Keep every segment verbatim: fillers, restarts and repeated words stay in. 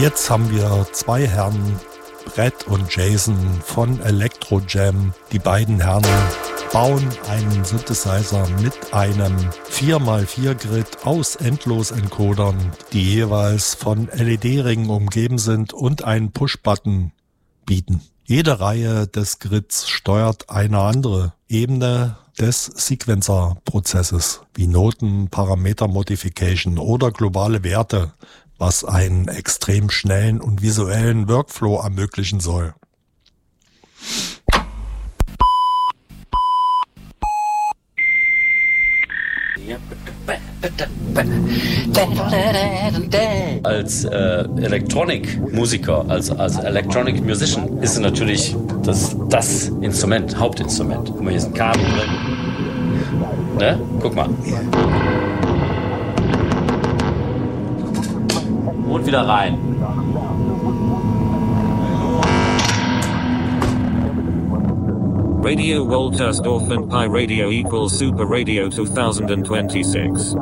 Jetzt haben wir zwei Herren, Brett und Jason von Electro Jam. Die beiden Herren bauen einen Synthesizer mit einem vier mal vier Grid aus Endlos-Encodern, die jeweils von L E D-Ringen umgeben sind und einen Push-Button bieten. Jede Reihe des Grids steuert eine andere Ebene des Sequencer-Prozesses, wie Noten, Parameter-Modification oder globale Werte, was einen extrem schnellen und visuellen Workflow ermöglichen soll. Als äh, Elektronikmusiker, als, als Electronic Musician ist es natürlich das, das Instrument, Hauptinstrument. Guck mal, hier ist ein Kabel drin. Ne? Guck mal. Und wieder rein. Radio Woltersdorf and Pi Radio equals Super Radio twenty twenty-six.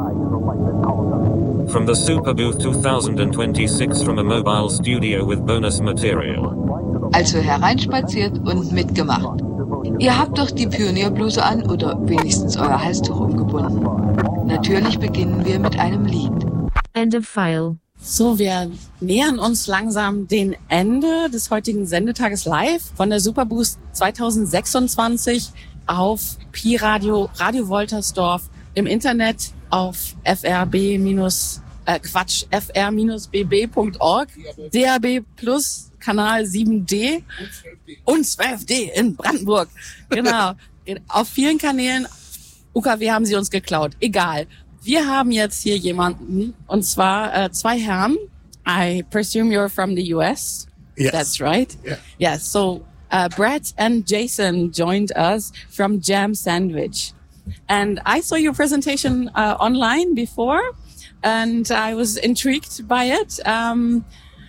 From the Super Booth twenty twenty-six from a mobile studio with bonus material. Also hereinspaziert und mitgemacht. Ihr habt doch die Pionierbluse an oder wenigstens euer Halstuch umgebunden. Natürlich beginnen wir mit einem Lied. End of file. So, wir nähern uns langsam dem Ende des heutigen Sendetages live von der Superboost zwanzig sechsundzwanzig auf Pi Radio, Radio Woltersdorf, im Internet auf frb- äh, Quatsch, f r b b punkt org, D A B Plus, Kanal sieben D und zwölf D in Brandenburg. Genau, auf vielen Kanälen. U K W haben sie uns geklaut, egal. Wir haben jetzt hier jemanden, und zwar äh, zwei Herren. I presume you're from the U S. Yes. That's right? Yeah. Yes. So uh, Brett and Jason joined us from Jam Sandwich. And I saw your presentation uh, online before, and I was intrigued by it um,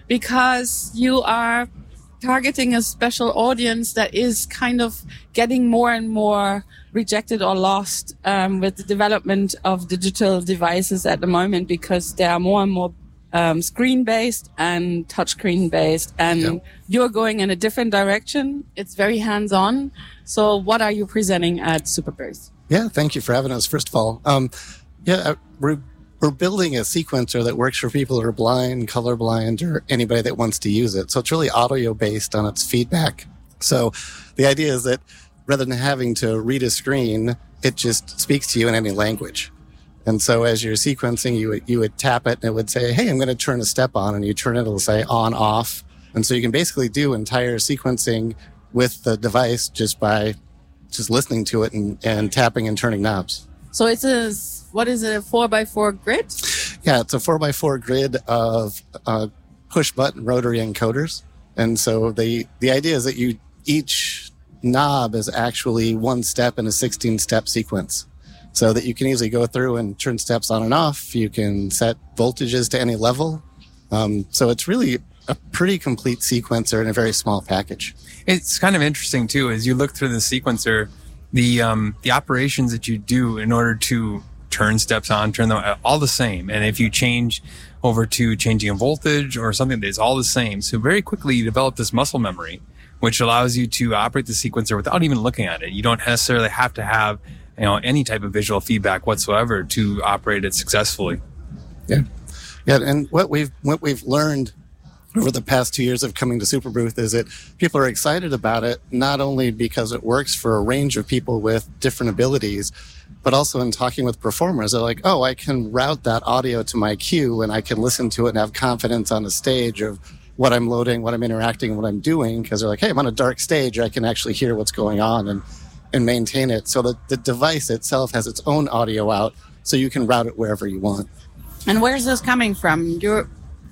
because you are targeting a special audience that is kind of getting more and more rejected or lost um, with the development of digital devices at the moment, because they are more and more um, screen-based and touchscreen-based, and yeah. You're going in a different direction. It's very hands-on. So what are you presenting at Superboost? Yeah, thank you for having us, first of all. Um, yeah, we're we're building a sequencer that works for people who are blind, colorblind, or anybody that wants to use it. So it's really audio-based on its feedback. So the idea is that rather than having to read a screen, it just speaks to you in any language. And so as you're sequencing, you would, you would tap it and it would say, hey, I'm going to turn a step on, and you turn it, it'll say on, off. And so you can basically do entire sequencing with the device just by just listening to it and, and tapping and turning knobs. So it's a, what is it, a four by four grid? Yeah, it's a four by four grid of uh, push button rotary encoders. And so the, the idea is that you, each knob is actually one step in a sixteen step sequence, so that you can easily go through and turn steps on and off. You can set voltages to any level. Um, so it's really a pretty complete sequencer in a very small package. It's kind of interesting too, as you look through the sequencer, the, um, the operations that you do in order to turn steps on, turn them are all the same. And if you change over to changing a voltage or something, that's all the same. So very quickly you develop this muscle memory, which allows you to operate the sequencer without even looking at it. You don't necessarily have to have, you know, any type of visual feedback whatsoever to operate it successfully. Yeah. Yeah. And what we've, what we've learned over the past two years of coming to Superbooth is that people are excited about it, not only because it works for a range of people with different abilities, but also in talking with performers. They're like, oh, I can route that audio to my cue and I can listen to it and have confidence on the stage of what I'm loading, what I'm interacting, what I'm doing. Because they're like, hey, I'm on a dark stage. I can actually hear what's going on and, and maintain it. So that the device itself has its own audio out, so you can route it wherever you want. And where's this coming from? You're,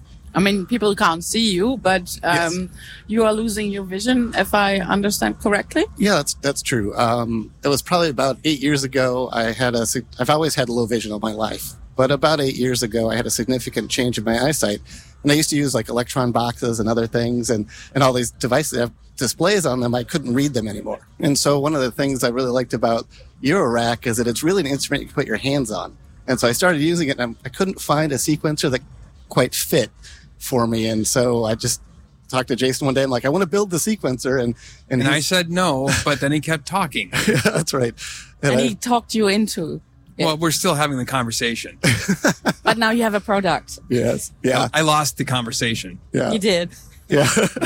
I mean, people can't see you, but um, yes. You are losing your vision, if I understand correctly. Yeah, that's that's true. Um, it was probably about eight years ago. I had a. I've always had low vision all my life, but about eight years ago, I had a significant change in my eyesight. And I used to use like electron boxes and other things, and and all these devices that have displays on them. I couldn't read them anymore. And so one of the things I really liked about Eurorack is that it's really an instrument you can put your hands on. And so I started using it, and I couldn't find a sequencer that quite fit. for me. And so I just talked to Jason one day. I'm like, I want to build the sequencer. And, and, and I said no, but then he kept talking. Yeah, that's right. And, and I, he talked you into it. Well, we're still having the conversation. But now you have a product. Yes. Yeah. I lost the conversation. Yeah. You did. Yeah.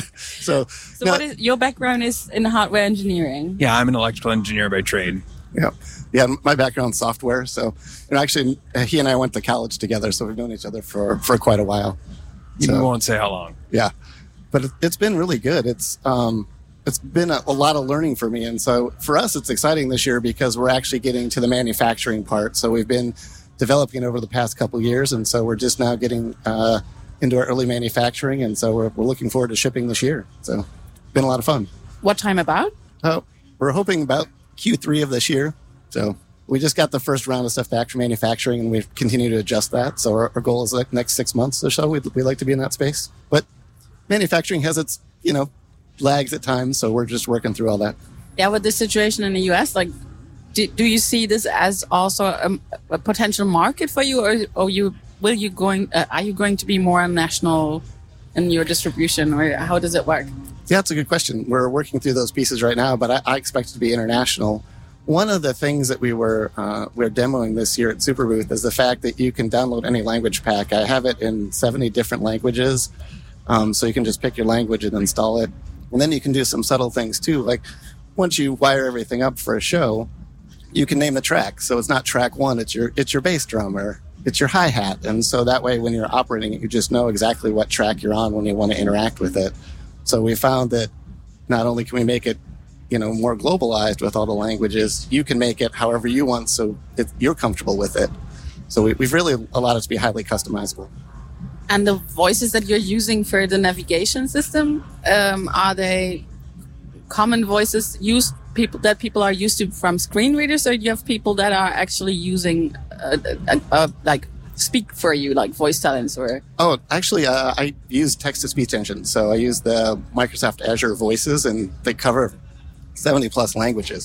so, so now, what is your background is in hardware engineering? Yeah, I'm an electrical engineer by trade. Yeah. Yeah. My background's software. So, and actually, he and I went to college together. So we've known each other for, for quite a while. So, you won't say how long. Yeah. But it, it's been really good. It's, um, it's been a, a lot of learning for me. And so for us, it's exciting this year because we're actually getting to the manufacturing part. So we've been developing it over the past couple of years. And so we're just now getting, uh, into our early manufacturing. And so we're, we're looking forward to shipping this year. So been a lot of fun. What time about? Oh, we're hoping about Q three of this year. So we just got the first round of stuff back from manufacturing and we've continued to adjust that. So our, our goal is like next six months or so, we'd, we'd like to be in that space. But manufacturing has its, you know, lags at times. So we're just working through all that. Yeah. With the situation in the U S, like, do, do you see this as also a, a potential market for you, or, or you, will you going, uh, are you going to be more national in your distribution, or how does it work? Yeah, that's a good question. We're working through those pieces right now, but I, I expect it to be international. One of the things that we were uh, we're demoing this year at Superbooth is the fact that you can download any language pack. I have it in seventy different languages, um, so you can just pick your language and install it. And then you can do some subtle things too, like once you wire everything up for a show, you can name the track. So it's not track one; it's your it's your bass drum or it's your hi-hat. And so that way, when you're operating it, you just know exactly what track you're on when you want to interact with it. So we found that not only can we make it, you know, more globalized with all the languages, you can make it however you want so it, you're comfortable with it. So we, we've really allowed it to be highly customizable. And the voices that you're using for the navigation system, um, are they common voices used people that people are used to from screen readers, or do you have people that are actually using uh, uh, uh, like speak for you, like voice talents? Or oh, actually, uh, I use text-to-speech engine, so I use the Microsoft Azure Voices, and they cover seventy plus languages.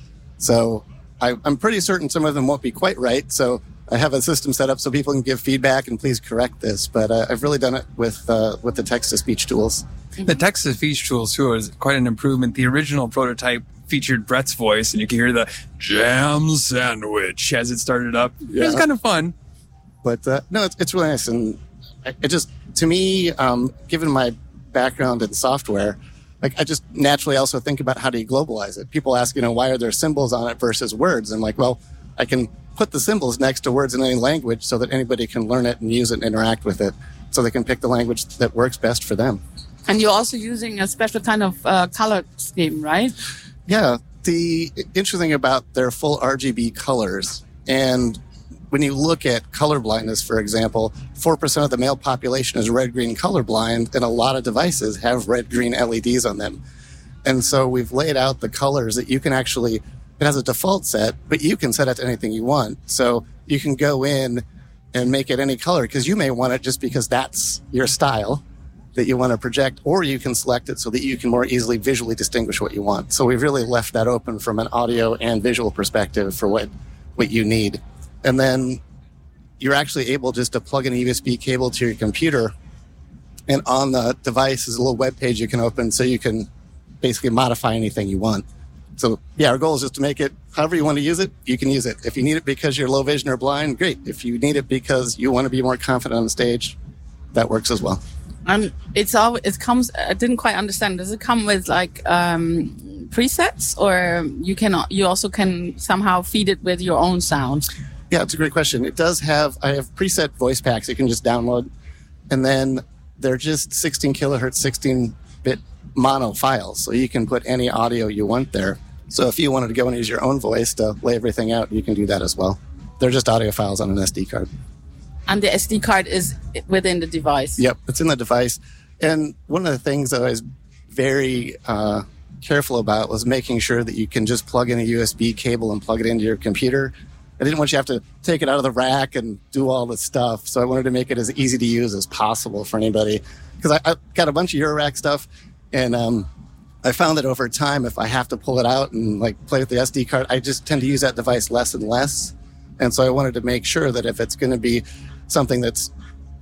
So I, I'm pretty certain some of them won't be quite right. So I have a system set up so people can give feedback and please correct this. But uh, I've really done it with uh, with the text-to-speech tools. The text-to-speech tools too is quite an improvement. The original prototype featured Brett's voice, and you can hear the jam sandwich as it started up. Yeah. It was kind of fun. But uh, no, it's, it's really nice. And it just, to me, um, given my background in software, like I just naturally also think about how do you globalize it. People ask, you know, why are there symbols on it versus words? I'm like, well, I can put the symbols next to words in any language so that anybody can learn it and use it and interact with it, so they can pick the language that works best for them. And you're also using a special kind of uh, color scheme, right? Yeah. The interesting about their full R G B colors, and when you look at color blindness, for example, four percent of the male population is red-green colorblind, and a lot of devices have red-green L E Ds on them. And so we've laid out the colors that you can actually, it has a default set, but you can set it to anything you want. So you can go in and make it any color because you may want it just because that's your style that you want to project, or you can select it so that you can more easily visually distinguish what you want. So we've really left that open from an audio and visual perspective for what, what you need. And then you're actually able just to plug in a U S B cable to your computer, and on the device is a little web page you can open so you can basically modify anything you want. So yeah, our goal is just to make it however you want to use it, you can use it. If you need it because you're low vision or blind, great. If you need it because you want to be more confident on the stage, that works as well. And it's all, it comes, I didn't quite understand. Does it come with like um, presets, or you can, you also can somehow feed it with your own sound? Yeah, it's a great question. It does have, I have preset voice packs you can just download, and then they're just sixteen kilohertz, sixteen bit mono files. So you can put any audio you want there. So if you wanted to go and use your own voice to lay everything out, you can do that as well. They're just audio files on an S D card. And the S D card is within the device? Yep, it's in the device. And one of the things that I was very uh, careful about was making sure that you can just plug in a U S B cable and plug it into your computer. I didn't want you to have to take it out of the rack and do all this stuff. So I wanted to make it as easy to use as possible for anybody. Because I, I got a bunch of Eurorack stuff, and um, I found that over time, if I have to pull it out and like play with the S D card, I just tend to use that device less and less. And so I wanted to make sure that if it's going to be something that's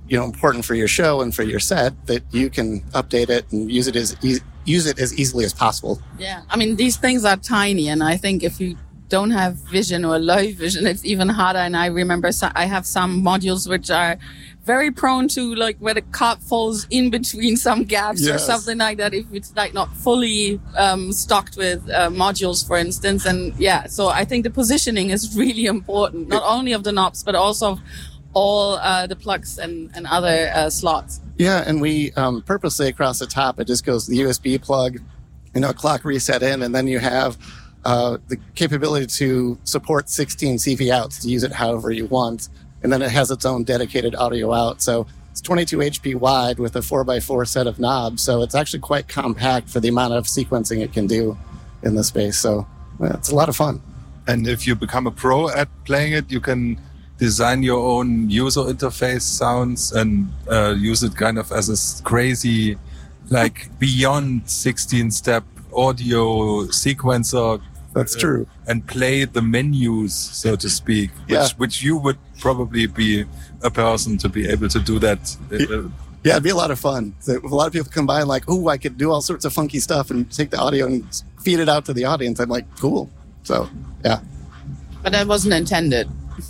you know, important for your show and for your set, that you can update it and use it as e- use it as easily as possible. Yeah, I mean, these things are tiny, and I think if you don't have vision or low vision, it's even harder. And I remember so, I have some modules which are very prone to, like, where the card falls in between some gaps yes. or something like that, if it's like not fully um, stocked with uh, modules, for instance. And yeah, so I think the positioning is really important, not only of the knobs, but also of all uh, the plugs and, and other uh, slots. Yeah, and we um, purposely across the top, it just goes the U S B plug, you know, clock reset in, and then you have uh, the capability to support sixteen C V outs to use it however you want. And then it has its own dedicated audio out. So it's twenty-two H P wide with a four by four set of knobs. So it's actually quite compact for the amount of sequencing it can do in the space. So well, it's a lot of fun. And if you become a pro at playing it, you can design your own user interface sounds and uh, use it kind of as a crazy, like beyond sixteen step audio sequencer. That's true. Uh, and play the menus, so to speak, which, yeah. which you would probably be a person to be able to do that. Yeah, it'd be a lot of fun. So a lot of people come by and like, oh, I could do all sorts of funky stuff and take the audio and feed it out to the audience. I'm like, cool. So, yeah. But that wasn't intended.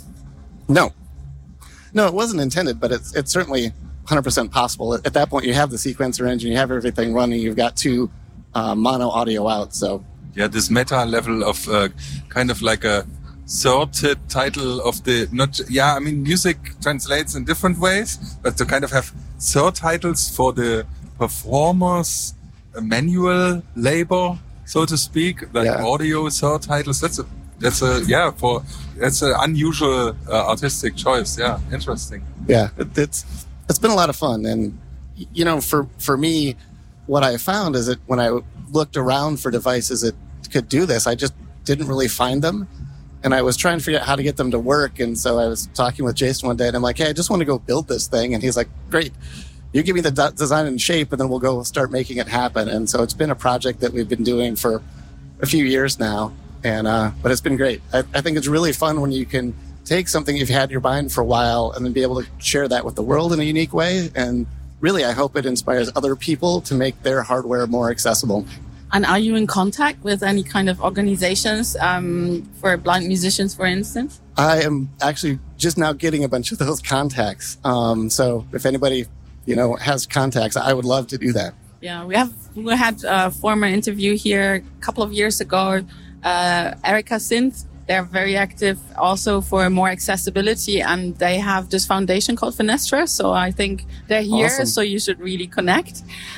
No. No, it wasn't intended, but it's it's certainly one hundred percent possible. At that point, you have the sequencer engine, you have everything running, you've got two uh, mono audio out, so... Yeah, this meta level of uh, kind of like a sorted title of the, not, yeah, I mean, music translates in different ways, but to kind of have subtitles for the performers' manual labor, so to speak, like yeah. audio subtitles, that's a, that's a, yeah, for, that's an unusual uh, artistic choice. Yeah, interesting. Yeah, it, it's, it's been a lot of fun. And, you know, for, for me, what I found is that when I looked around for devices that could do this, I just didn't really find them. And I was trying to figure out how to get them to work. And so I was talking with Jason one day and I'm like, hey, I just want to go build this thing. And he's like, great, you give me the d- design and shape and then we'll go start making it happen. And so it's been a project that we've been doing for a few years now. And, uh, but it's been great. I, I think it's really fun when you can take something you've had in your mind for a while and then be able to share that with the world in a unique way. And really, I hope it inspires other people to make their hardware more accessible. And are you in contact with any kind of organizations um, for blind musicians, for instance? I am actually just now getting a bunch of those contacts. Um, so if anybody, you know, has contacts, I would love to do that. Yeah, we have we had a former interview here a couple of years ago. Uh, Erica Synth, they're very active also for more accessibility, and they have this foundation called Fenestra. So I think they're here, awesome. So you should really connect.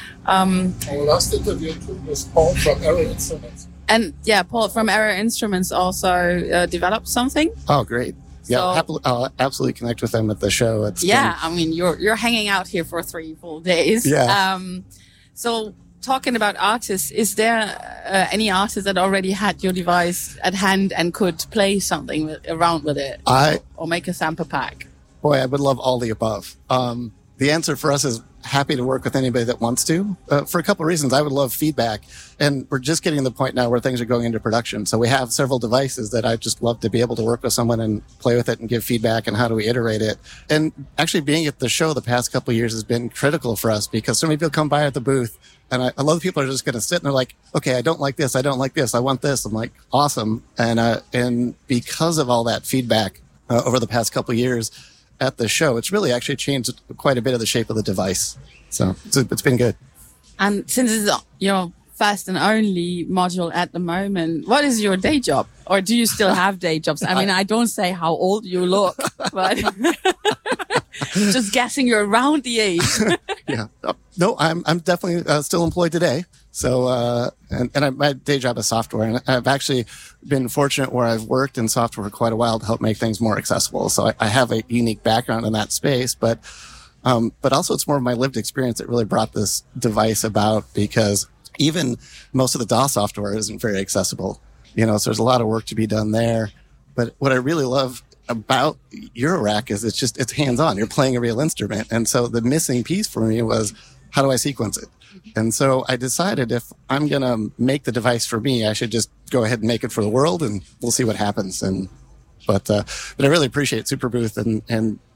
Um, Our last interview was Paul from Error Instruments. And yeah, Paul from Error Instruments also uh, developed something. Oh, great. Yeah, so, happily, I'll absolutely connect with them at the show. It's yeah, been... I mean, you're you're hanging out here for three full days. Yeah. Um, so talking about artists, is there uh, any artist that already had your device at hand and could play something with, around with it? I Or make a sample pack? Boy, I would love all the above. Um, the answer for us is happy to work with anybody that wants to, uh, for a couple of reasons. I would love feedback, and we're just getting to the point now where things are going into production. So we have several devices that I just love to be able to work with someone and play with it and give feedback and how do we iterate it. And actually being at the show the past couple of years has been critical for us because so many people come by at the booth and I, a lot of people are just going to sit and they're like, okay, I don't like this. I don't like this. I want this. I'm like, awesome. And, uh, and because of all that feedback uh, over the past couple of years, at the show, it's really actually changed quite a bit of the shape of the device. So it's, it's been good. And since it's your first and only module at the moment, what is your day job? Or do you still have day jobs? I mean, I don't say how old you look, but just guessing you're around the age. Yeah. No, I'm I'm definitely uh, still employed today. So, uh, and, and I, my day job is software. And I've actually been fortunate where I've worked in software for quite a while to help make things more accessible. So I, I have a unique background in that space, but, um, but also it's more of my lived experience that really brought this device about because even most of the D A W software isn't very accessible, you know, so there's a lot of work to be done there. But what I really love about Eurorack is it's just, it's hands-on. You're playing a real instrument. And so the missing piece for me was, how do I sequence it? And so I decided if I'm going to make the device for me, I should just go ahead and make it for the world and we'll see what happens. And, but, uh, but I really appreciate Superbooth and, and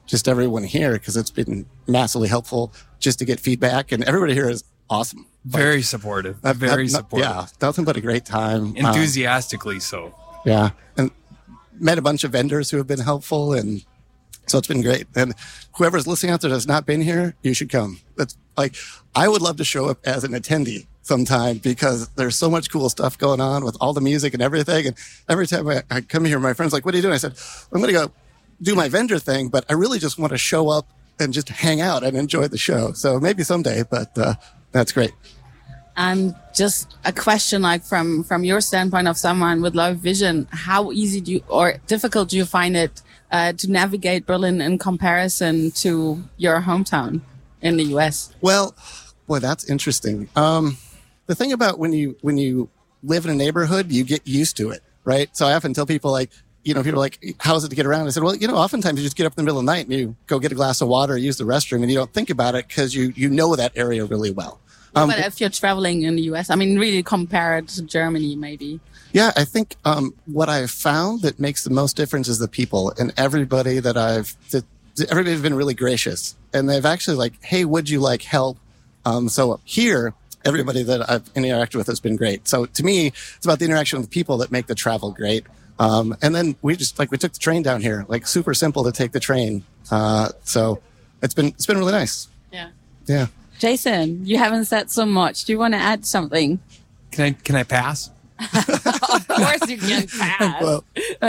just everyone here, because it's been massively helpful just to get feedback. And everybody here is awesome. Very like, supportive. I've, very I've, supportive. Yeah, nothing but a great time. Enthusiastically uh, so. Yeah. And met a bunch of vendors who have been helpful, and so it's been great. And whoever's listening out there that's not been here, you should come. That's like, I would love to show up as an attendee sometime, because there's so much cool stuff going on with all the music and everything. And every time I, I come here, my friend's like, what are you doing? I said, I'm going to go do my vendor thing, but I really just want to show up and just hang out and enjoy the show. So maybe someday, but uh, that's great. And just a question, like from, from your standpoint of someone with low vision, how easy do you, or difficult do you find it uh, to navigate Berlin in comparison to your hometown in the U S? Well, boy, that's interesting. Um, the thing about when you, when you live in a neighborhood, you get used to it, right? So I often tell people, like, you know, people are like, how is it to get around? I said, well, you know, oftentimes you just get up in the middle of the night and you go get a glass of water, use the restroom, and you don't think about it because you, you know that area really well. Um, but if you're traveling in the U S, I mean, really compare it to Germany, maybe. Yeah, I think um, what I've found that makes the most difference is the people, and everybody that I've, that, everybody's been really gracious, and they've actually like, hey, would you like help? Um, so here, everybody that I've interacted with has been great. So to me, it's about the interaction with people that make the travel great. Um, and then we just like, we took the train down here, like super simple to take the train. Uh, so it's been, it's been really nice. Yeah. Yeah. Jason, you haven't said so much. Do you want to add something? Can I, can I pass? Of course you can pass. Well,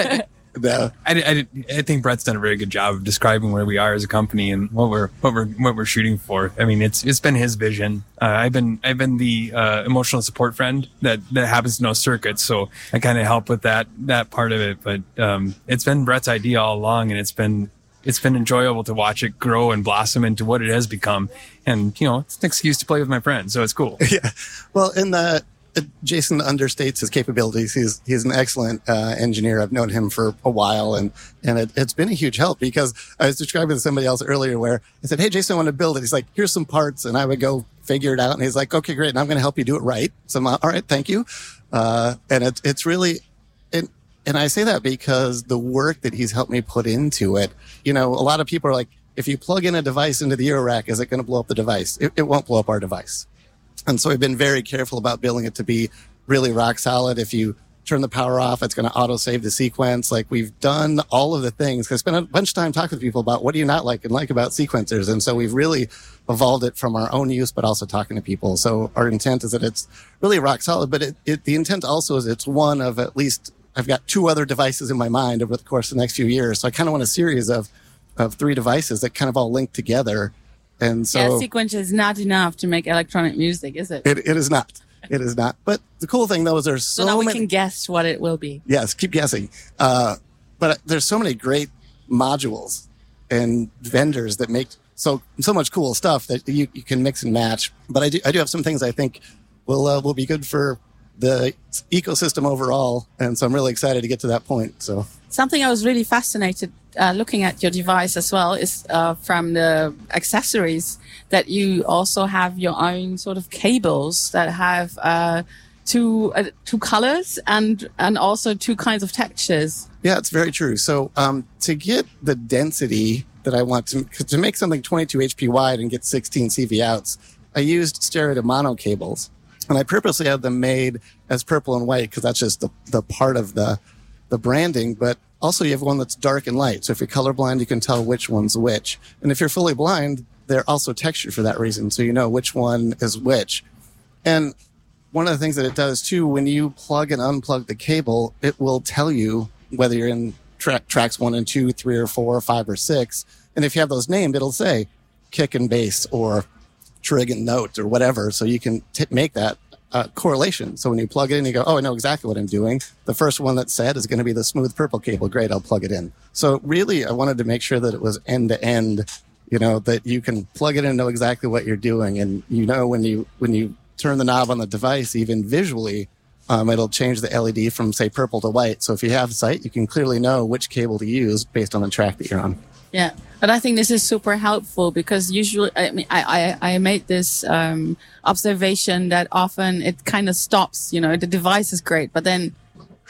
no. I, I, I think Brett's done a very good job of describing where we are as a company and what we're what we're what we're shooting for. I mean, it's it's been his vision. Uh, I've been I've been the uh, emotional support friend that that happens to know circuits, so I kind of help with that that part of it. But um, it's been Brett's idea all along, and it's been it's been enjoyable to watch it grow and blossom into what it has become. And you know, it's an excuse to play with my friends, so it's cool. Yeah. Well, in the Jason understates his capabilities. He's he's an excellent uh, engineer. I've known him for a while, and and it, it's been a huge help, because I was describing to somebody else earlier where I said, "Hey, Jason, I want to build it." He's like, "Here's some parts," and I would go figure it out, and he's like, "Okay, great, and I'm going to help you do it right." So I'm like, "All right, thank you." Uh, and it's it's really, and and I say that because the work that he's helped me put into it. You know, a lot of people are like, if you plug in a device into the Eurorack, is it going to blow up the device? It, it won't blow up our device. And so we've been very careful about building it to be really rock solid. If you turn the power off, it's going to auto save the sequence. Like, we've done all of the things. I spent a bunch of time talking to people about what do you not like and like about sequencers. And so we've really evolved it from our own use, but also talking to people. So our intent is that it's really rock solid, but it, it, the intent also is it's one of at least, I've got two other devices in my mind over the course of the next few years. So I kind of want a series of, of three devices that kind of all link together. And so, yeah, sequence is not enough to make electronic music, is it? It, it is not. It is not. But the cool thing, though, is there's so, so now we many... can guess what it will be. Yes, keep guessing. Uh, but there's so many great modules and vendors that make so so much cool stuff that you, you can mix and match. But I do I do have some things I think will uh, will be good for the ecosystem overall, and so I'm really excited to get to that point. So something I was really fascinated uh, looking at your device as well is uh, from the accessories that you also have your own sort of cables that have uh, two uh, two colors and and also two kinds of textures. Yeah, it's very true. So um, to get the density that I want to to make something twenty-two H P wide and get sixteen C V outs, I used stereo to mono cables. And I purposely had them made as purple and white because that's just the, the part of the the branding. But also you have one that's dark and light. So if you're colorblind, you can tell which one's which. And if you're fully blind, they're also textured for that reason. So you know which one is which. And one of the things that it does too, when you plug and unplug the cable, it will tell you whether you're in tra- tracks one and two, three or four, or five or six. And if you have those named, it'll say kick and bass or trig and note or whatever. So you can t- make that uh, correlation. So when you plug it in, you go, oh, I know exactly what I'm doing. The first one that's said is going to be the smooth purple cable. Great. I'll plug it in. So really, I wanted to make sure that it was end to end, you know, that you can plug it in and know exactly what you're doing. And you know, when you, when you turn the knob on the device, even visually, um, it'll change the L E D from say purple to white. So if you have sight, you can clearly know which cable to use based on the track that you're on. Yeah, but I think this is super helpful because usually, I mean, I, I, I made this um, observation that often it kind of stops, you know, the device is great, but then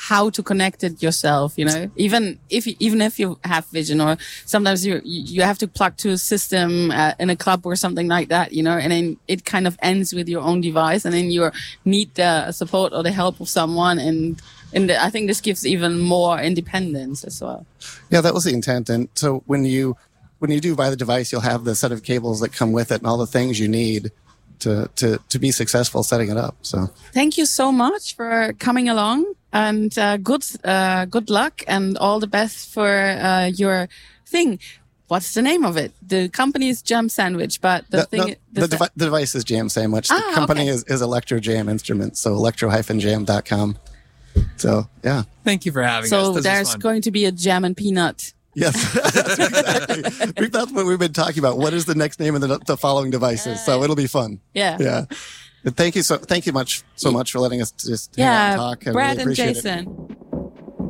how to connect it yourself, you know, even if, you, even if you have vision, or sometimes you, you have to plug to a system uh, in a club or something like that, you know, and then it kind of ends with your own device, and then you need the support or the help of someone. And, and I think this gives even more independence as well. Yeah, that was the intent. And so when you, when you do buy the device, you'll have the set of cables that come with it and all the things you need to, to, to be successful setting it up. So thank you so much for coming along, and uh, good, uh, good luck and all the best for uh, your thing. What's the name of it? The company is Jam Sandwich, but the, the thing... No, the, the, devi- the device is Jam Sandwich. The ah, company okay. is, is Electro Jam Instruments, so electro dash jam dot com. So, yeah. Thank you for having so us. So this there's going to be a jam and peanut. Yes, that's exactly. That's what we've been talking about. What is the next name of the, the following devices? Uh, so it'll be fun. Yeah. Yeah. But thank you so, thank you much, so much for letting us just yeah, hang out and talk. I Brad really and appreciate Jason. it.